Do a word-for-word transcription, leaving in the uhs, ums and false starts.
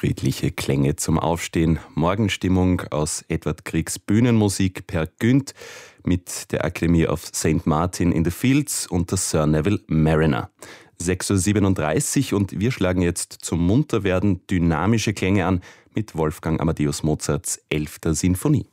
Friedliche Klänge zum Aufstehen. Morgenstimmung aus Edvard Griegs Bühnenmusik Per Gynt mit der Akademie of Saint Martin in the Fields und der Sir Neville Mariner. sechs Uhr siebenunddreißig und wir schlagen jetzt zum Munterwerden dynamische Klänge an mit Wolfgang Amadeus Mozarts elfter Sinfonie.